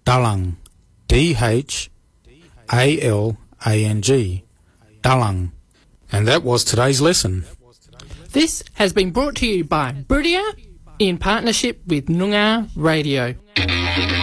Dalang. D-H-A-L-A-N-G. Dalang. And that was today's lesson. This has been brought to you by Buriya in partnership with Noongar Radio.